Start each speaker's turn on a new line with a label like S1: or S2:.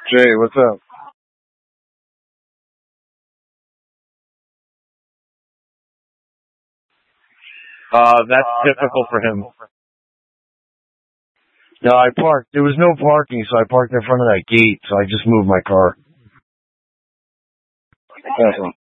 S1: Jay, what's up? That's typical for him. No, I parked. There was no parking, so I parked in front of that gate, so I just moved my car.